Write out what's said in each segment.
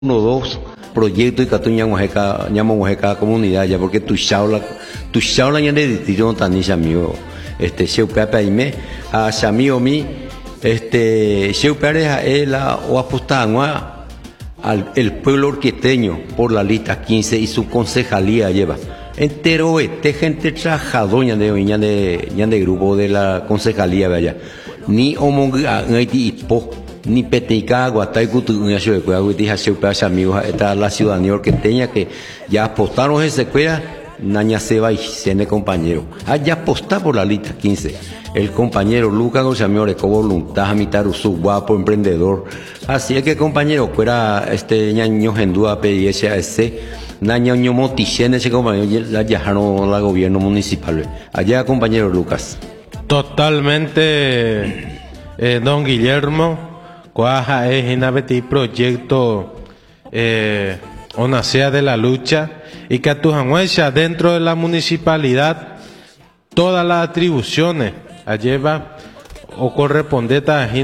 uno o dos proyectos y que tú llamamos cada comunidad ya porque tu shaula ya de distrito tanisha amigo sheu pepe aime a amigo mi sheu pepe la o apostangua al el pueblo orquesteño por la lista 15 y su concejalía lleva entero gente trabajadora de grupo de la concejalía vaya ni ni petica guatay kutu una show de cuidado dije a amigos esta la ciudadanía orquesteña que ya apostaron ese cuida naña seba y cene compañero ya apostá por la lista 15 el compañero Lucas González de voluntad mitad su guapo emprendedor así es que compañero fuera ñaño gendúa ese ñaño motichen ese compañero la viajaron la gobierno municipal allá compañero Lucas totalmente don Guillermo cuaja es en proyecto una sea de la lucha y que Tujanhuecha dentro de la municipalidad todas las atribuciones lleva o corresponde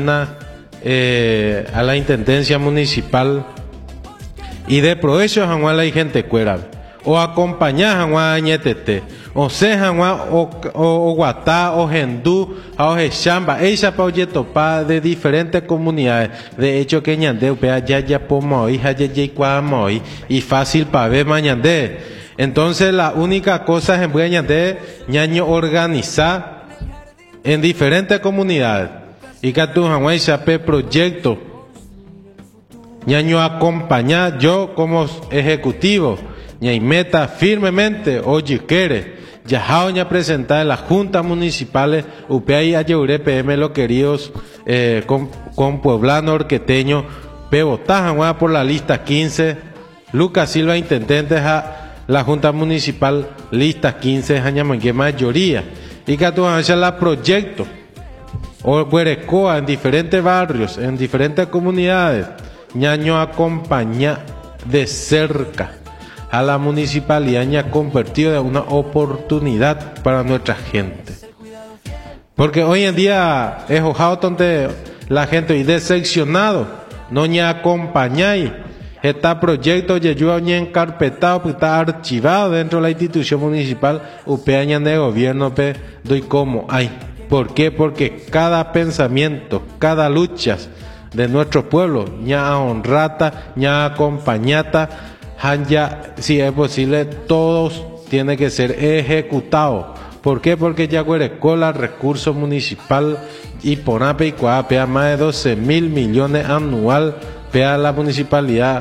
a la intendencia municipal y de provecho Janguala y gente cuera o acompañar Janguala añetete o se Janguala o guatá o gendú o chamba ella pa de diferentes comunidades de hecho que ñande ya pomo hija ya y fácil para ver mañande entonces la única cosa es en ñande ñaño organizar en diferentes comunidades y que tu Janguala proyecto ñaño acompañar yo como ejecutivo ñay meta firmemente oye quiere ya ña presentar en las juntas municipales upea y ayure PM los queridos con pueblano orqueteño pebotajan por la lista 15 Lucas Silva intendente a la junta municipal lista 15 que mayoría y que tu la proyecto o Guerecoa en diferentes barrios en diferentes comunidades ñaño acompaña de cerca a la municipalidad ña convertido en una oportunidad para nuestra gente porque hoy en día es ojado donde la gente y decepcionado no ña acompañáis este proyecto ya yo ña encarpetado está archivado dentro de la institución municipal upeaña de gobierno doy como hay ¿por qué? Porque cada pensamiento cada lucha de nuestro pueblo ña honrata ña acompañata ya si es posible todos tienen que ser ejecutados. ¿Por qué? Porque ya Guerecola recurso municipal y Ponape y Coapea más de 12.000 millones anual pea la municipalidad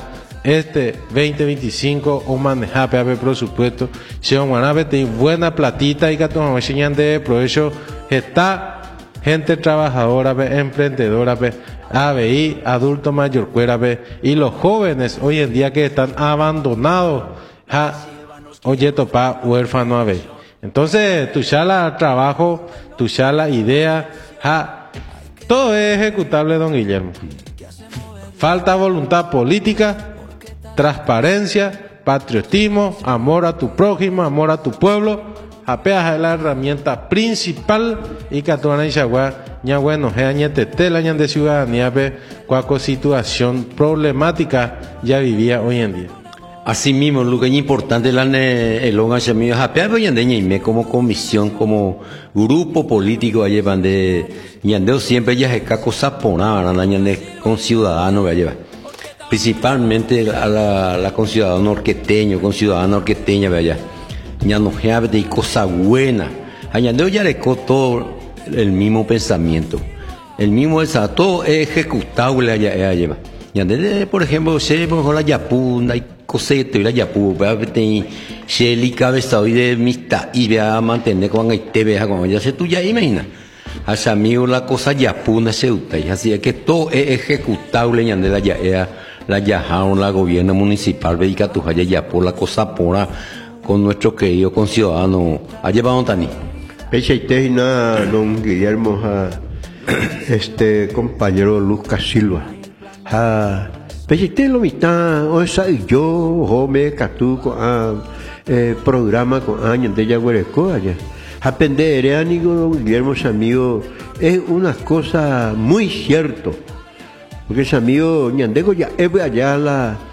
2025 o manejar pea presupuesto si un guanabe tiene buena platita y que tomamos enseñan de provecho está gente trabajadora emprendedora ABI, adulto mayor cuera y los jóvenes hoy en día que están abandonados oye topa huérfano ABI entonces tu chala trabajo tu chala idea todo es ejecutable don Guillermo falta voluntad política transparencia patriotismo amor a tu prójimo amor a tu pueblo apeas es la herramienta principal y que tú ña bueno tela ña de ciudadanía cuaco situación problemática ya vivía hoy en día. Así mismo, lo que es importante el longa chamillo apea hoy en día como comisión como grupo político allá de ñandeo siempre ya es cosa ponada con ciudadanos allá principalmente a la con ciudadano orqueteño con ciudadana orqueteña allá ya no de cosa buena añadió ya le todo el mismo pensamiento el mismo todo es ejecutable allá lleva ya por ejemplo se por la yapunda y cosete la yapu Shelly cabeza hoy de mista y vea mantener con el TV con ya se tú ya imagina hacia amigo la cosa yapuna se uta y así es que todo es ejecutable ya de la yajaron la gobierno municipal verica tu ya por la cosa pora con nuestro querido conciudadano ha llevado Tani Pecheite na don Guillermo compañero Lucas Silva Pecheite lo mitad o esa yo home catu programa con años de Yaguareco allá aprender amigo don Guillermo amigo es una cosa muy cierto porque ese amigo ñandego ya es allá